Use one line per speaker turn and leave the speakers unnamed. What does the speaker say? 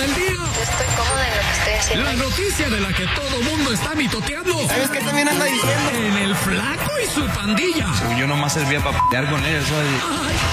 del día.
Yo estoy cómoda en lo que estoy haciendo.
La noticia de la que todo mundo está mitoteando.
¿Sabes qué también anda diciendo?
En el Flaco y su pandilla.
Según yo nomás servía para pelear con él, ¿sabes?
Ay,